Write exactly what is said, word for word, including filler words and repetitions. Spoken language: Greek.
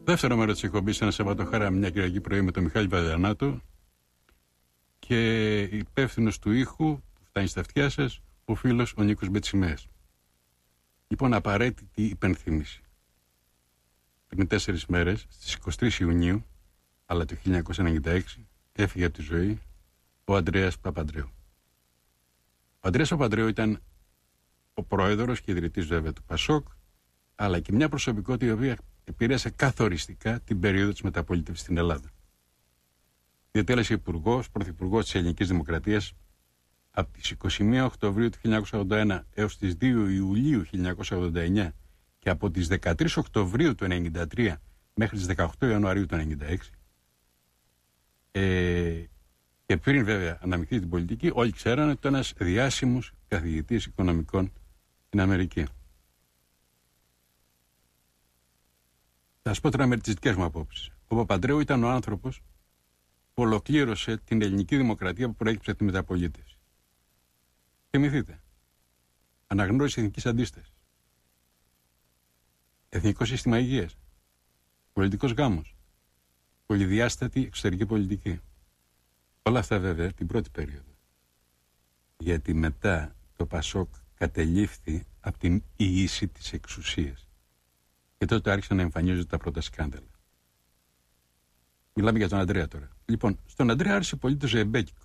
Δεύτερο μέρος της εκπομπής, ένα Σαββατοχάρα, μια Κυριακή πρωί με τον Μιχάλη Βαρδανάτο και υπεύθυνος του ήχου που φτάνει στα αυτιά σας, ο φίλος ο Νίκος Μπετσιμέας. Λοιπόν, απαραίτητη υπενθύμηση. Πριν τέσσερις μέρες, στις είκοσι τρεις Ιουνίου, αλλά το χίλια εννιακόσια ενενήντα έξι, έφυγε από τη ζωή ο Ανδρέας Παπανδρέου. Ο Ανδρέας Παπανδρέου ήταν ο πρόεδρος και ιδρυτής βέβαια του Πασόκ, αλλά και μια προσωπικότητα η οποία επηρέασε καθοριστικά την περίοδο της μεταπολίτευσης στην Ελλάδα. Διατέλεσε υπουργός, πρωθυπουργός της Ελληνικής Δημοκρατίας από τις είκοσι μία Οκτωβρίου του χίλια εννιακόσια ογδόντα ένα έως τις δύο Ιουλίου χίλια εννιακόσια ογδόντα εννέα και από τις δεκατρείς Οκτωβρίου του χίλια εννιακόσια ενενήντα τρία μέχρι τις δεκαοκτώ Ιανουαρίου του χίλια εννιακόσια ενενήντα έξι. Ε, και πριν βέβαια αναμειχθεί την πολιτική, όλοι ξέρανε ότι ήταν ένας διάσημος καθηγητής οικονομικών στην Αμερική. Θα σας πω τώρα με τις δικές μου απόψεις. Ο Παπανδρέου ήταν ο άνθρωπος που ολοκλήρωσε την ελληνική δημοκρατία που προέκυψε από τη μεταπολίτευση. Θυμηθείτε. Αναγνώριση εθνικής αντίστασης. Εθνικό σύστημα υγείας. Πολιτικός γάμος. Πολυδιάστατη εξωτερική πολιτική. Όλα αυτά βέβαια την πρώτη περίοδο. Γιατί μετά το Πασόκ κατελήφθη από την ίηση της εξουσίας. Και τότε άρχισαν να εμφανίζονται τα πρώτα σκάνδαλα. Μιλάμε για τον Ανδρέα τώρα. Λοιπόν, στον Ανδρέα άρεσε πολύ το ζεμπέκικο.